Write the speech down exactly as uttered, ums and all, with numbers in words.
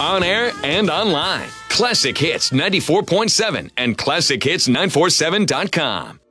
on air and online. Classic Hits ninety-four point seven and classic hits nine four seven dot com.